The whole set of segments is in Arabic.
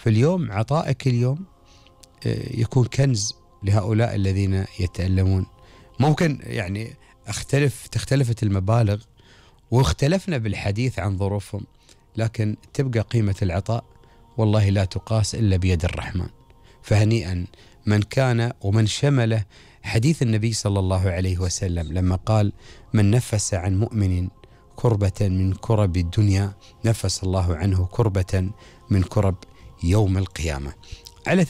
فاليوم عطائك اليوم يكون كنز لهؤلاء الذين يتألمون. ممكن يعني تختلفت المبالغ واختلفنا بالحديث عن ظروفهم، لكن تبقى قيمة العطاء والله لا تقاس إلا بيد الرحمن. فهنيئا من كان ومن شمله حديث النبي صلى الله عليه وسلم لما قال: من نفس عن مؤمن كربة من كرب الدنيا نفس الله عنه كربة من كرب يوم القيامة. على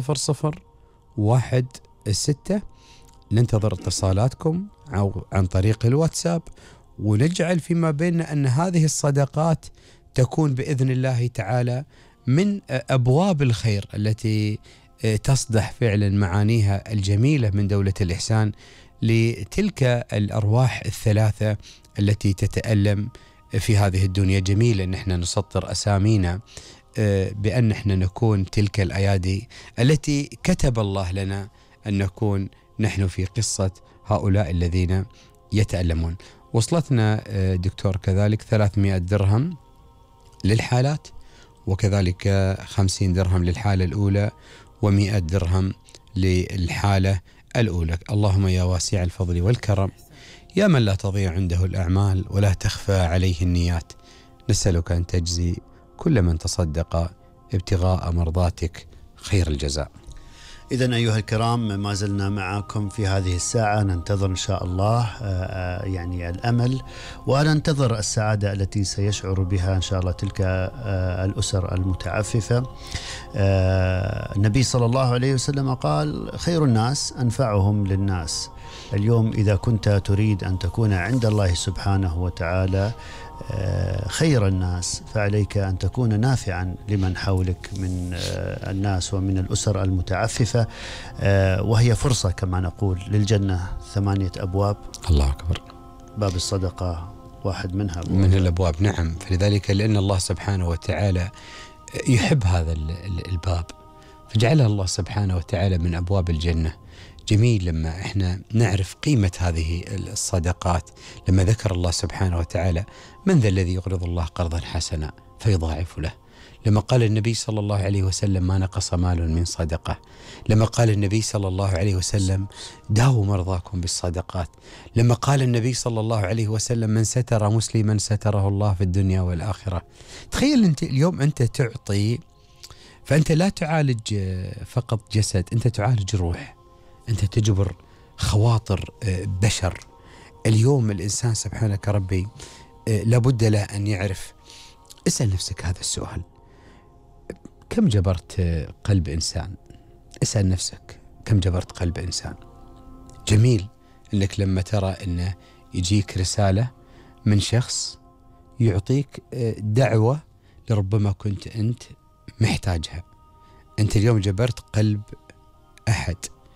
800-16 ننتظر اتصالاتكم أو عن طريق الواتساب، ونجعل فيما بيننا أن هذه الصدقات تكون بإذن الله تعالى من أبواب الخير التي تصدح فعلا معانيها الجميلة من دولة الإحسان لتلك الأرواح الثلاثة التي تتألم في هذه الدنيا. جميل أن احنا نسطر أسامينا بأن احنا نكون تلك الأيادي التي كتب الله لنا أن نكون نحن في قصة هؤلاء الذين يتألمون. وصلتنا دكتور كذلك 300 درهم للحالات، وكذلك 50 درهم للحالة الأولى و100 درهم للحالة الأولى. اللهم يا واسع الفضل والكرم، يا من لا تضيع عنده الأعمال ولا تخفى عليه النيات، نسألك أن تجزي كل من تصدق ابتغاء مرضاتك خير الجزاء. إذن أيها الكرام، ما زلنا معكم في هذه الساعة، ننتظر إن شاء الله يعني الأمل، وننتظر السعادة التي سيشعر بها إن شاء الله تلك الأسر المتعففة. النبي صلى الله عليه وسلم قال: خير الناس أنفعهم للناس. اليوم إذا كنت تريد أن تكون عند الله سبحانه وتعالى خير الناس، فعليك أن تكون نافعا لمن حولك من الناس ومن الأسر المتعففة، وهي فرصة كما نقول للجنة 8 أبواب. الله أكبر. باب الصدقة واحد منها من الأبواب، نعم. فلذلك لأن الله سبحانه وتعالى يحب هذا الباب فجعلها الله سبحانه وتعالى من أبواب الجنة. جميل لما احنا نعرف قيمة هذه الصدقات، لما ذكر الله سبحانه وتعالى: من ذا الذي يقرض الله قرضا حسنا فيضاعف له. لما قال النبي صلى الله عليه وسلم: ما نقص مال من صدقة. لما قال النبي صلى الله عليه وسلم: داووا مرضاكم بالصدقات. لما قال النبي صلى الله عليه وسلم: من ستر مسلما ستره الله في الدنيا والآخرة. تخيل انت اليوم انت تعطي، فانت لا تعالج فقط جسد، انت تعالج روح، أنت تجبر خواطر بشر. اليوم الإنسان سبحانك ربي لابد له أن يعرف. اسأل نفسك هذا السؤال: كم جبرت قلب إنسان؟ اسأل نفسك كم جبرت قلب إنسان. جميل أنك لما ترى أنه يجيك رسالة من شخص يعطيك دعوة لربما كنت أنت محتاجها. أنت اليوم جبرت قلب أحد،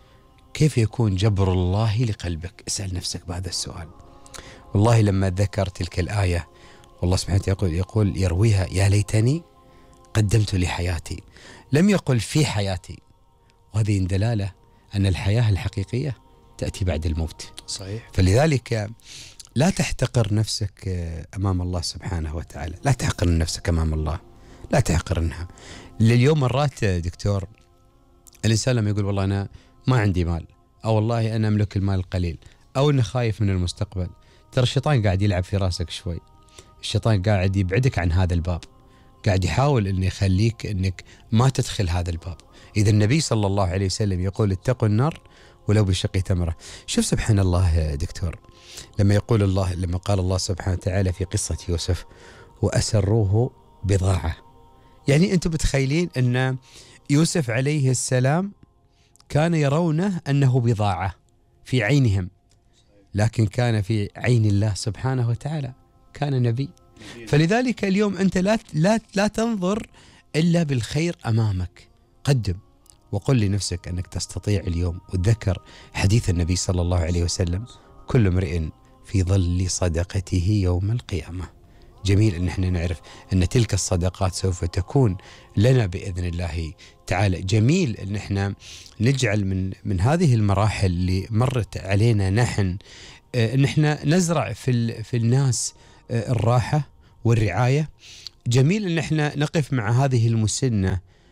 كيف يكون جبر الله لقلبك؟ اسأل نفسك بهذا السؤال. والله لما ذكر تلك الآية والله سبحانه يقول يرويها: يا ليتني قدمت لحياتي، لم يقل في حياتي. وهذه دلالة أن الحياة الحقيقية تأتي بعد الموت. صحيح. فلذلك لا تحتقر نفسك أمام الله سبحانه وتعالى، لا تحقر نفسك أمام الله، لا تحقرنها. لليوم مرات دكتور الإنسان لما يقول والله أنا ما عندي مال، أو والله أنا أملك المال القليل، أو أنه خايف من المستقبل، ترى الشيطان قاعد يلعب في راسك شوي. الشيطان قاعد يبعدك عن هذا الباب، قاعد يحاول أنه يخليك أنك ما تدخل هذا الباب. إذا النبي صلى الله عليه وسلم يقول: اتقوا النار ولو بشق تمرة. شوف سبحان الله دكتور، لما يقول الله، لما قال الله سبحانه وتعالى في قصة يوسف: وأسروه بضاعة. يعني أنتم بتخيلين أن يوسف عليه السلام كان يرونه أنه بضاعة في عينهم، لكن كان في عين الله سبحانه وتعالى كان نبي. فلذلك اليوم أنت لا تنظر إلا بالخير أمامك، قدم وقل لنفسك أنك تستطيع اليوم. وتذكر حديث النبي صلى الله عليه وسلم: كل امرئ في ظل صدقته يوم القيامة. جميل أن احنا نعرف أن تلك الصدقات سوف تكون لنا بإذن الله تعالى. جميل أن احنا نجعل من هذه المراحل اللي مرت علينا نحن أن احنا نزرع في الناس الراحة والرعاية. جميل أن احنا نقف مع هذه المسنة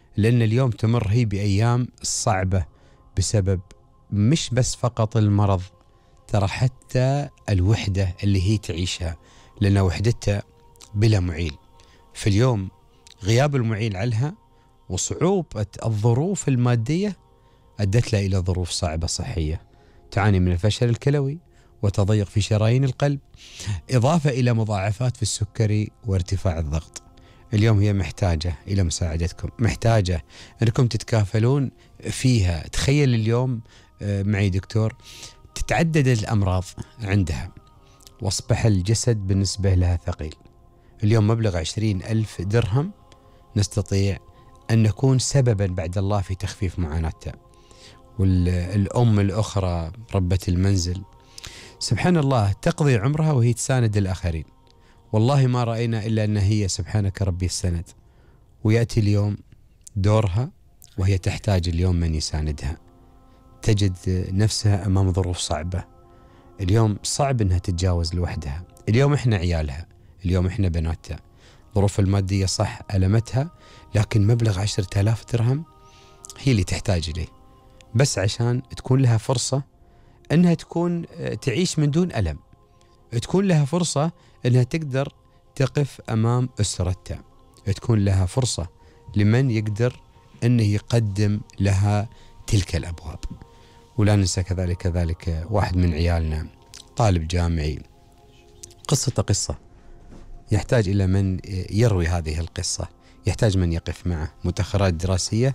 لأن اليوم تمر هي بأيام صعبة بسبب مش بس فقط المرض، ترى حتى الوحدة اللي هي تعيشها، لأن وحدتها بلا معيل. في اليوم غياب المعيل عنها وصعوبة الظروف المادية أدت لها إلى ظروف صعبة صحية، تعاني من الفشل الكلوي وتضيق في شرايين القلب، إضافة إلى مضاعفات في السكري وارتفاع الضغط. اليوم هي محتاجة إلى مساعدتكم، محتاجة أنكم تتكافلون فيها. تخيل اليوم معي دكتور تتعدد الأمراض عندها واصبح الجسد بالنسبة لها ثقيل. اليوم مبلغ 20,000 درهم نستطيع أن نكون سببا بعد الله في تخفيف معاناتها. والأم الأخرى ربة المنزل سبحان الله تقضي عمرها وهي تساند الآخرين، والله ما رأينا إلا أن هي سبحانك ربي السند، ويأتي اليوم دورها وهي تحتاج اليوم من يساندها، تجد نفسها أمام ظروف صعبة. اليوم صعب أنها تتجاوز لوحدها. اليوم إحنا عيالها، اليوم إحنا بناتها، ظروف المادية صح ألمتها، لكن مبلغ 10,000 درهم هي اللي تحتاج إليه، بس عشان تكون لها فرصة أنها تكون تعيش من دون ألم، تكون لها فرصة أنها تقدر تقف أمام أسرتها، تكون لها فرصة لمن يقدر أنه يقدم لها تلك الأبواب. ولا ننسى كذلك واحد من عيالنا طالب جامعي قصة يحتاج إلى من يروي هذه القصة، يحتاج من يقف معه. متأخرات دراسية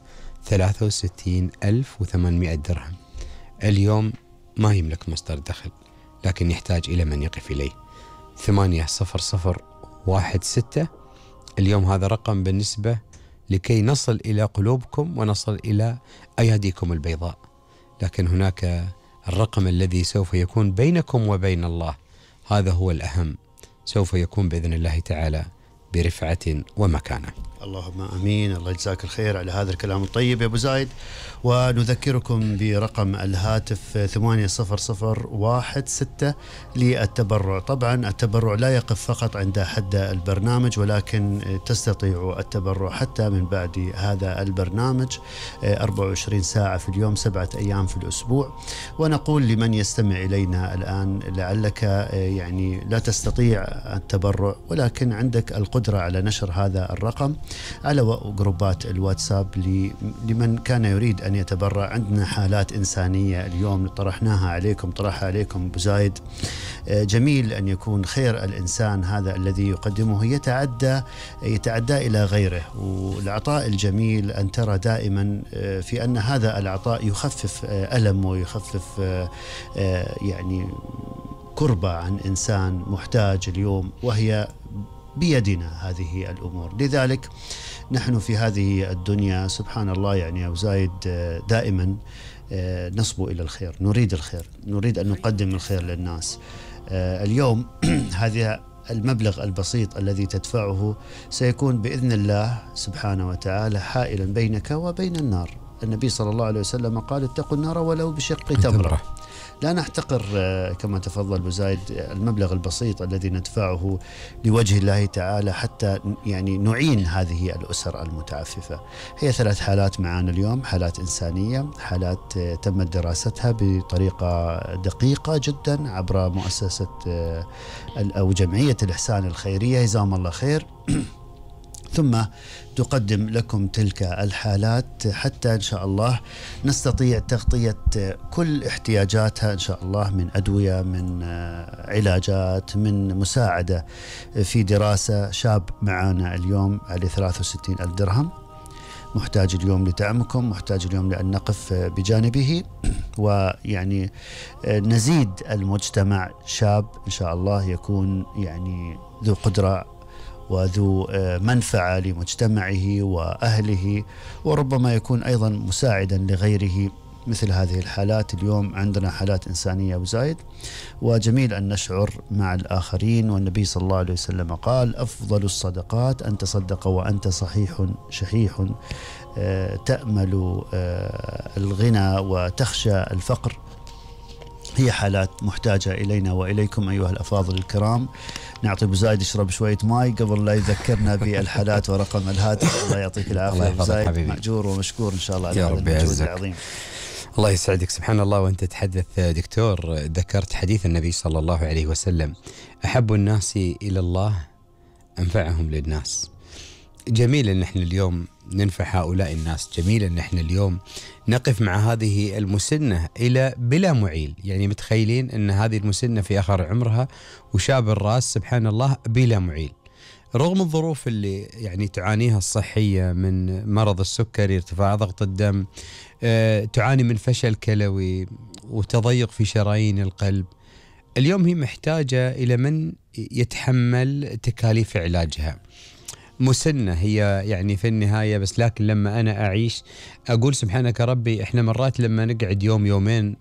63,800 درهم. اليوم ما يملك مصدر دخل، لكن يحتاج إلى من يقف إليه. 80016 اليوم هذا رقم بالنسبة لكي نصل إلى قلوبكم ونصل إلى أياديكم البيضاء. لكن هناك الرقم الذي سوف يكون بينكم وبين الله، هذا هو الأهم، سوف يكون بإذن الله تعالى برفعة ومكانة. اللهم امين. الله يجزاك الخير على هذا الكلام الطيب يا ابو زايد. ونذكركم برقم الهاتف 80016 للتبرع. طبعا التبرع لا يقف فقط عند حد البرنامج، ولكن تستطيع التبرع حتى من بعد هذا البرنامج 24 ساعة في اليوم 7 أيام في الأسبوع. ونقول لمن يستمع إلينا الآن لعلك يعني لا تستطيع التبرع، ولكن عندك القدرة على نشر هذا الرقم على جروبات الواتساب لمن كان يريد أن يتبرع. عندنا حالات إنسانية اليوم طرحها عليكم أبو زايد. جميل أن يكون خير الإنسان هذا الذي يقدمه يتعدى إلى غيره. والعطاء الجميل أن ترى دائما في أن هذا العطاء يخفف ألم ويخفف يعني كربة عن إنسان محتاج اليوم، وهي بيدنا هذه الأمور. لذلك نحن في هذه الدنيا سبحان الله يعني يا أبو زايد دائما نصبو إلى الخير، نريد الخير، نريد أن نقدم الخير للناس. اليوم هذا المبلغ البسيط الذي تدفعه سيكون بإذن الله سبحانه وتعالى حائلا بينك وبين النار. النبي صلى الله عليه وسلم قال اتقوا النار ولو بشق تمرة. لا نحتقر كما تفضل أبو زايد المبلغ البسيط الذي ندفعه لوجه الله تعالى حتى يعني نعين هذه الأسر المتعففة. هي 3 حالات معنا اليوم، حالات إنسانية، حالات تمت دراستها بطريقة دقيقة جدا عبر مؤسسة أو جمعية الإحسان الخيرية جزاهم الله خير، ثم تقدم لكم تلك الحالات حتى إن شاء الله نستطيع تغطية كل احتياجاتها إن شاء الله، من أدوية، من علاجات، من مساعدة في دراسة. شاب معنا اليوم عليه 63,000 درهم، محتاج اليوم لدعمكم، محتاج اليوم لأن نقف بجانبه ويعني نزيد المجتمع. شاب إن شاء الله يكون يعني ذو قدرة وذو منفعة لمجتمعه وأهله، وربما يكون أيضا مساعدا لغيره. مثل هذه الحالات اليوم عندنا حالات إنسانية أبو زايد، وجميل أن نشعر مع الآخرين. والنبي صلى الله عليه وسلم قال أفضل الصدقات أن تصدق وأنت صحيح شحيح تأمل الغنى وتخشى الفقر. هي حالات محتاجة إلينا وإليكم أيها الأفاضل الكرام. نعطي أبو زايد يشرب شوية ماي قبل لا يذكرنا بالحالات ورقم الهاتف. الله يعطيك العافية أبو زايد، مأجور ومشكور إن شاء الله على هذا المجهود العظيم. الله يسعدك. سبحان الله، وأنت تحدث دكتور ذكرت حديث النبي صلى الله عليه وسلم: أحب الناس إلى الله أنفعهم للناس. جميل أن احنا اليوم ننفع هؤلاء الناس، جميل أن احنا اليوم نقف مع هذه المسنة إلى بلا معيل. يعني متخيلين أن هذه المسنة في آخر عمرها وشاب الرأس سبحان الله بلا معيل، رغم الظروف اللي يعني تعانيها الصحية من مرض السكري، ارتفاع ضغط الدم، تعاني من فشل كلوي وتضيق في شرايين القلب. اليوم هي محتاجة إلى من يتحمل تكاليف علاجها. مسنة هي يعني في النهاية، بس لكن لما أنا أعيش أقول سبحانك ربي، إحنا مرات لما نقعد يوم يومين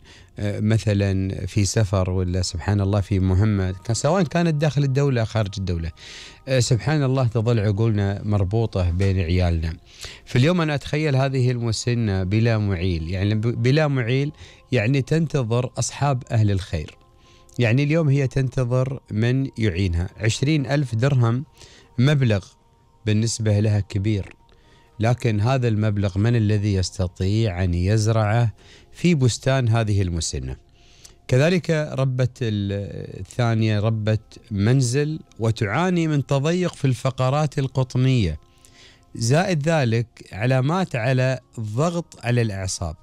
مثلا في سفر ولا سبحان الله في مهمة سواء كانت داخل الدولة أو خارج الدولة، سبحان الله تظل عقولنا مربوطة بين عيالنا. في اليوم أنا أتخيل هذه المسنة بلا معيل، يعني بلا معيل يعني تنتظر أصحاب أهل الخير. يعني اليوم هي تنتظر من يعينها. 20,000 درهم مبلغ بالنسبة لها كبير، لكن هذا المبلغ من الذي يستطيع أن يزرعه في بستان هذه المسنة؟ كذلك ربة الثانية ربة منزل وتعاني من تضيق في الفقرات القطنية، زائد ذلك علامات على الضغط على الأعصاب.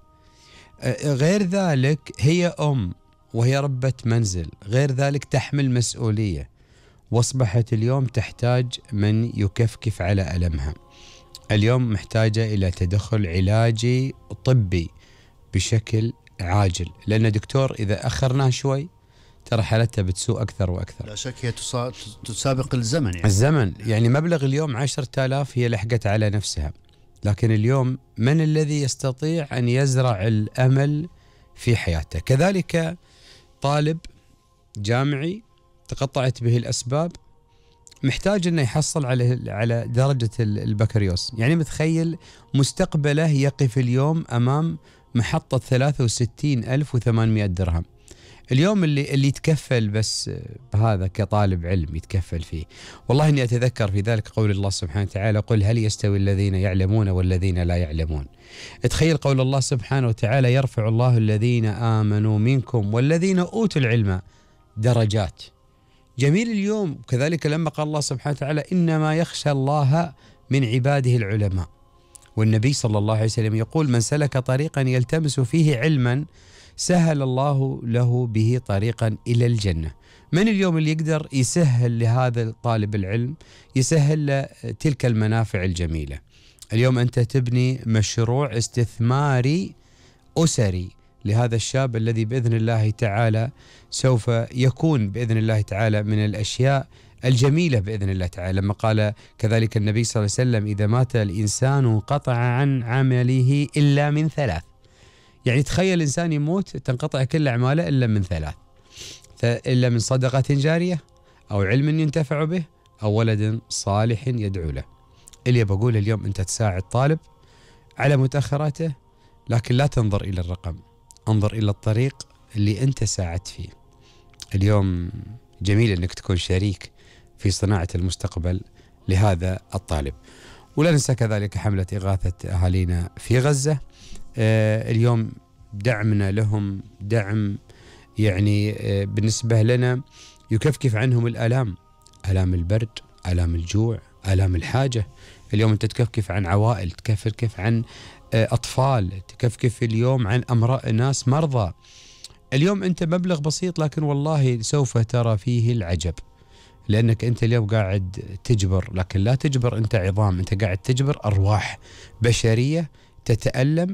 غير ذلك هي أم وهي ربة منزل، غير ذلك تحمل مسؤولية، واصبحت اليوم تحتاج من يكفكف على ألمها. اليوم محتاجة إلى تدخل علاجي طبي بشكل عاجل، لأن دكتور إذا أخرناه شوي ترى حالتها بتسوء أكثر وأكثر. لا شك هي تسابق الزمن. يعني الزمن يعني مبلغ اليوم 10,000 هي لحقت على نفسها، لكن اليوم من الذي يستطيع أن يزرع الأمل في حياته؟ كذلك طالب جامعي تقطعت به الأسباب، محتاج أنه يحصل على درجة البكالوريوس. يعني متخيل مستقبله يقف اليوم أمام محطة 63,800 درهم. اليوم اللي يتكفل بس بهذا كطالب علم يتكفل فيه. والله إني أتذكر في ذلك قول الله سبحانه وتعالى: قل هل يستوي الذين يعلمون والذين لا يعلمون. تخيل قول الله سبحانه وتعالى: يرفع الله الذين آمنوا منكم والذين أوتوا العلم درجات. جميل اليوم. كذلك لما قال الله سبحانه وتعالى: إنما يخشى الله من عباده العلماء. والنبي صلى الله عليه وسلم يقول: من سلك طريقا يلتمس فيه علما سهل الله له به طريقا إلى الجنة. من اليوم اللي يقدر يسهل لهذا الطالب العلم، يسهل له تلك المنافع الجميلة؟ اليوم أنت تبني مشروع استثماري أسري لهذا الشاب الذي بإذن الله تعالى سوف يكون بإذن الله تعالى من الأشياء الجميلة بإذن الله تعالى. لما قال كذلك النبي صلى الله عليه وسلم: إذا مات الإنسان انقطع عن عمله إلا من 3. يعني تخيل الإنسان يموت تنقطع كل أعماله إلا من 3، إلا من صدقة جارية أو علم ينتفع به أو ولد صالح يدعو له. اللي بقول اليوم أنت تساعد طالب على متأخراته، لكن لا تنظر إلى الرقم، انظر إلى الطريق اللي أنت ساعدت فيه. اليوم جميل أنك تكون شريك في صناعة المستقبل لهذا الطالب. ولا ننسى كذلك حملة إغاثة أهالينا في غزة. اليوم دعمنا لهم دعم يعني بالنسبة لنا يكفكف عنهم الآلام، آلام البرد، آلام الجوع، آلام الحاجة. اليوم أنت تكفكف عن عوائل، تكفكف عن أطفال، تكفكف اليوم عن ناس مرضى. اليوم أنت مبلغ بسيط لكن والله سوف ترى فيه العجب، لأنك أنت اليوم قاعد تجبر، لكن لا تجبر أنت عظام، أنت قاعد تجبر أرواح بشرية تتألم،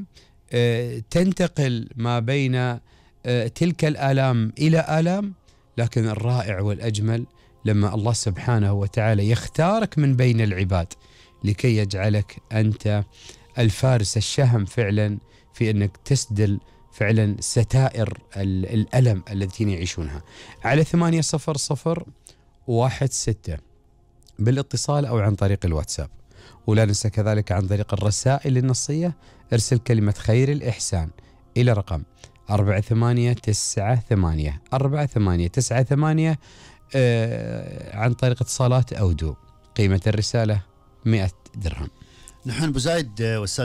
تنتقل ما بين تلك الآلام إلى آلام. لكن الرائع والأجمل لما الله سبحانه وتعالى يختارك من بين العباد لكي يجعلك أنت الفارس الشهم فعلا في أنك تسدل فعلا ستائر الألم التي يعيشونها. على 80016 بالاتصال أو عن طريق الواتساب. ولا ننسى كذلك عن طريق الرسائل النصية ارسل كلمة خير الإحسان إلى رقم 4898 4898 عن طريق اتصالات أودو. قيمة الرسالة 100 درهم. نحن أبو زايد والسادة